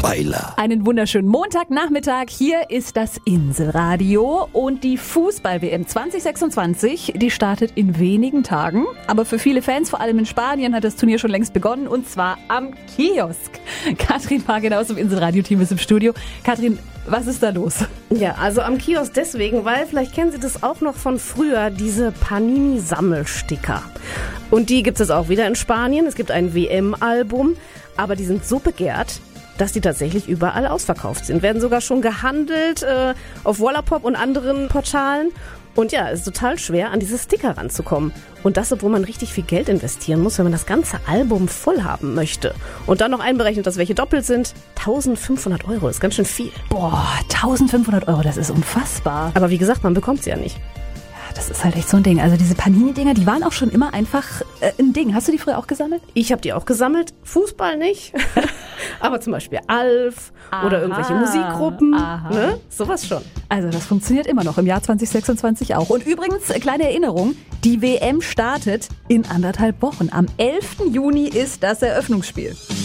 Weiler. Einen wunderschönen Montagnachmittag. Hier ist das Inselradio und die Fußball-WM 2026, die startet in wenigen Tagen. Aber für viele Fans, vor allem in Spanien, hat das Turnier schon längst begonnen und zwar am Kiosk. Katrin Wagen aus dem Inselradio-Team ist im Studio. Katrin, was ist da los? Ja, also am Kiosk deswegen, weil vielleicht kennen Sie das auch noch von früher, diese Panini-Sammelsticker. Und die gibt es auch wieder in Spanien. Es gibt ein WM-Album, aber die sind so begehrt, dass die tatsächlich überall ausverkauft sind. Werden sogar schon gehandelt auf Wallapop und anderen Portalen. Und ja, es ist total schwer, an diese Sticker ranzukommen. Und das, obwohl man richtig viel Geld investieren muss, wenn man das ganze Album voll haben möchte. Und dann noch einberechnet, dass welche doppelt sind. 1.500 €, ist ganz schön viel. Boah, 1.500 €, das ist unfassbar. Aber wie gesagt, man bekommt sie ja nicht. Das ist halt echt so ein Ding. Also diese Panini-Dinger, die waren auch schon immer einfach ein Ding. Hast du die früher auch gesammelt? Ich habe die auch gesammelt. Fußball nicht. Aber zum Beispiel Alf oder irgendwelche Musikgruppen. Ne? Sowas schon. Also das funktioniert immer noch im Jahr 2026 auch. Und übrigens, kleine Erinnerung, die WM startet in 1,5 Wochen. Am 11. Juni ist das Eröffnungsspiel.